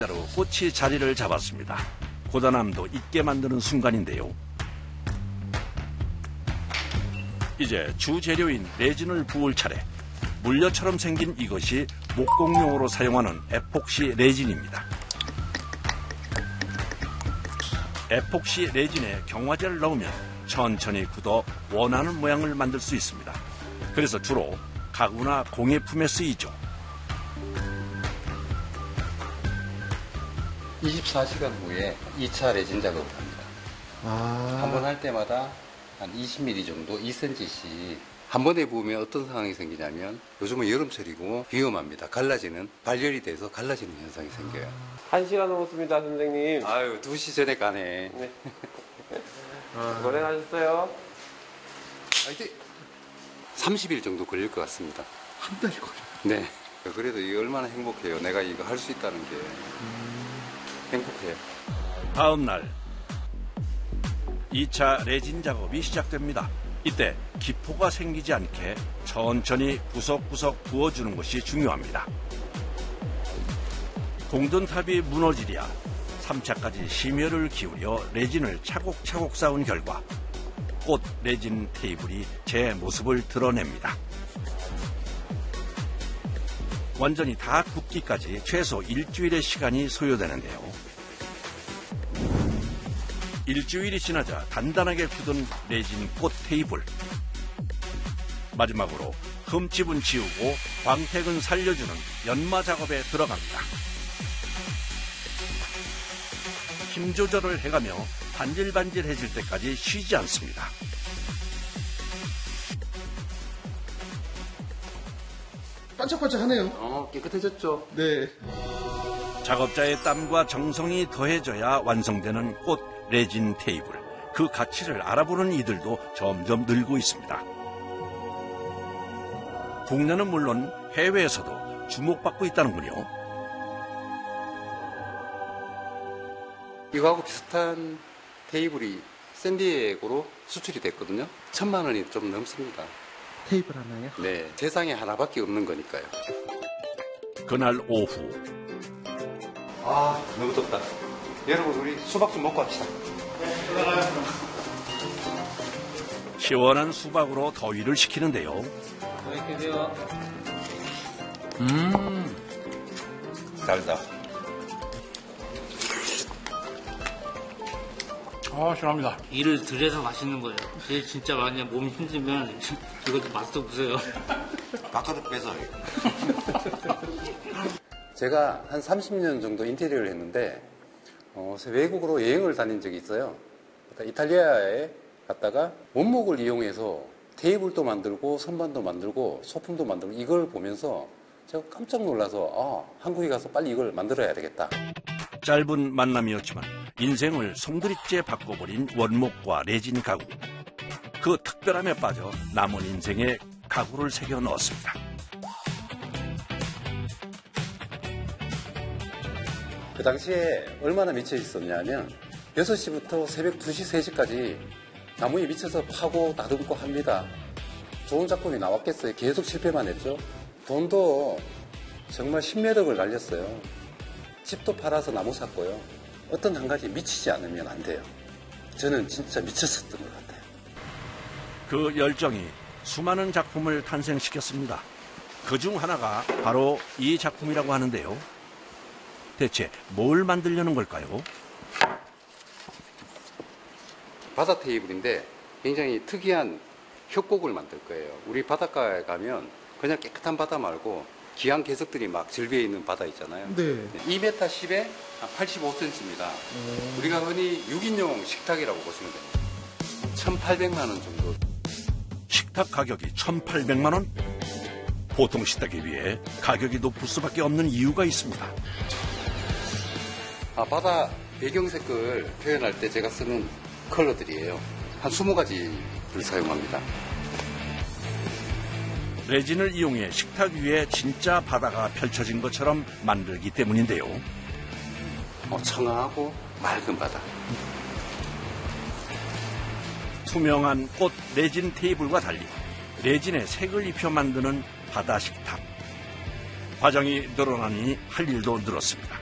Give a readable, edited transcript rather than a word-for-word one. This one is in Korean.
로 꽃이 자리를 잡았습니다. 고단함도 잊게 만드는 순간인데요. 이제 주재료인 레진을 부을 차례. 물엿처럼 생긴 이것이 목공용으로 사용하는 에폭시 레진입니다. 에폭시 레진에 경화제를 넣으면 천천히 굳어 원하는 모양을 만들 수 있습니다. 그래서 주로 가구나 공예품에 쓰이죠. 24시간 후에 2차 레진 작업을 합니다. 한 번 할 때마다 한 20mm 정도 2cm씩 한 번에 부으면 어떤 상황이 생기냐면 요즘은 여름철이고 위험합니다. 갈라지는 발열이 돼서 갈라지는 현상이 생겨요. 1시간 넘었습니다, 선생님. 아유 2시 전에 가네. 네. 고생하셨어요. 이제 30일 정도 걸릴 것 같습니다. 한 달이 걸려. 네. 그래도 이게 얼마나 행복해요. 내가 이거 할 수 있다는 게 행복해요. 다음 날 2차 레진 작업이 시작됩니다. 이때 기포가 생기지 않게 천천히 구석구석 부어주는 것이 중요합니다. 공든탑이 무너지랴 3차까지 심혈을 기울여 레진을 차곡차곡 쌓은 결과 꽃 레진 테이블이 제 모습을 드러냅니다. 완전히 다 굳기까지 최소 일주일의 시간이 소요되는데요. 일주일이 지나자 단단하게 굳은 레진 꽃 테이블. 마지막으로 흠집은 지우고 광택은 살려주는 연마 작업에 들어갑니다. 힘 조절을 해가며 반질반질해질 때까지 쉬지 않습니다. 반짝반짝하네요. 깨끗해졌죠? 네. 작업자의 땀과 정성이 더해져야 완성되는 꽃 레진 테이블. 그 가치를 알아보는 이들도 점점 늘고 있습니다. 국내는 물론 해외에서도 주목받고 있다는군요. 이거하고 비슷한 테이블이 샌디에고로 수출이 됐거든요. 1,000만 원이 좀 넘습니다. 테이블 하나요? 네, 세상에 하나밖에 없는 거니까요. 그날 오후 아, 너무 덥다. 여러분, 우리 수박 좀 먹고 합시다. 시원한 수박으로 더위를 식히는데요. 안녕히 계세요. 달다. 시원합니다. 일을 들여서 마시는 거예요. 제일 진짜 많이 몸이 힘들면 이것도 맛도 보세요. 바깥으로 빼서. 제가 한 30년 정도 인테리어를 했는데 외국으로 여행을 다닌 적이 있어요. 이탈리아에 갔다가 원목을 이용해서 테이블도 만들고 선반도 만들고 소품도 만들고 이걸 보면서 제가 깜짝 놀라서 한국에 가서 빨리 이걸 만들어야 되겠다. 짧은 만남이었지만 인생을 송두리째 바꿔버린 원목과 레진 가구. 그 특별함에 빠져 남은 인생에 가구를 새겨 넣었습니다. 그 당시에 얼마나 미쳐 있었냐면 6시부터 새벽 2시, 3시까지 나무에 미쳐서 파고 다듬고 합니다. 좋은 작품이 나왔겠어요. 계속 실패만 했죠. 돈도 정말 10몇억을 날렸어요. 집도 팔아서 나무 샀고요. 어떤 한 가지 미치지 않으면 안 돼요. 저는 진짜 미쳤었던 것 같아요. 그 열정이 수많은 작품을 탄생시켰습니다. 그중 하나가 바로 이 작품이라고 하는데요. 대체 뭘 만들려는 걸까요? 바다 테이블인데 굉장히 특이한 협곡을 만들 거예요. 우리 바닷가에 가면 그냥 깨끗한 바다 말고 기한 개석들이 막 절비해 있는 바다 있잖아요. 네. 2m 10에 85cm입니다. 우리가 흔히 6인용 식탁이라고 보시면 됩니다. 1,800만 원 정도. 식탁 가격이 1,800만 원? 보통 식탁에 비해 가격이 높을 수밖에 없는 이유가 있습니다. 바다 배경색을 표현할 때 제가 쓰는 컬러들이에요. 한 20가지를 사용합니다. 레진을 이용해 식탁 위에 진짜 바다가 펼쳐진 것처럼 만들기 때문인데요. 청아하고 맑은 바다. 투명한 꽃 레진 테이블과 달리 레진에 색을 입혀 만드는 바다 식탁. 과정이 늘어나니 할 일도 늘었습니다.